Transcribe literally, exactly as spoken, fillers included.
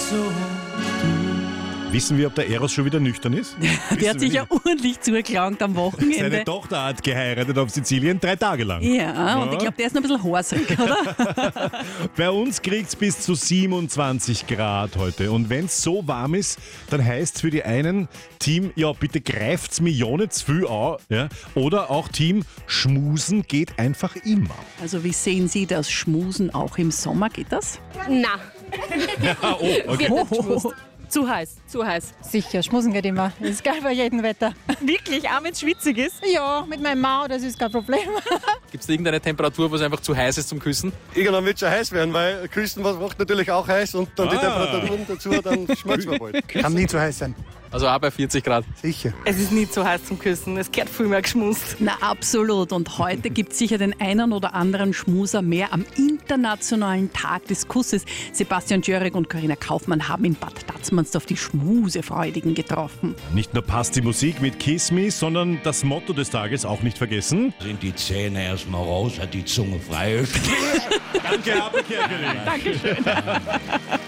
Wissen wir, ob der Eros schon wieder nüchtern ist? Der hat sich ja ordentlich zugelangt am Wochenende. Seine Tochter hat geheiratet auf Sizilien drei Tage lang. Ja, und ich glaube, der ist noch ein bisschen horsig, oder? Bei uns kriegt es bis zu siebenundzwanzig Grad heute. Und wenn es so warm ist, dann heißt es für die einen Team, ja bitte greift's mir ja nicht zu viel an. Ja? Oder auch Team, Schmusen geht einfach immer. Also wie sehen Sie das Schmusen auch im Sommer? Geht das? Na, Ja, oh, okay. Oh. zu heiß, zu heiß. Sicher, schmusen geht immer. Das ist geil bei jedem Wetter. Wirklich, auch wenn es schwitzig ist? Ja, mit meinem Mau, das ist kein Problem. Gibt es irgendeine Temperatur, wo es einfach zu heiß ist zum Küssen? Irgendwann wird es schon heiß werden, weil Küssen macht natürlich auch heiß und dann die Ah. Temperaturen dazu, dann schmeckt es bald. Kann nie zu heiß sein. Also auch bei vierzig Grad. Sicher. Es ist nie zu heiß zum Küssen, es gehört viel mehr geschmust. Na absolut. Und heute gibt es sicher den einen oder anderen Schmuser mehr am Internationalen Tag des Kusses. Sebastian Djörek und Corinna Kaufmann haben in Bad Tatzmannsdorf die Schmusefreudigen getroffen. Nicht nur passt die Musik mit Kiss Me, sondern das Motto des Tages auch nicht vergessen. Sind die Zähne erstmal raus, hat die Zunge frei. Danke, Abel Kerkeling. Dankeschön.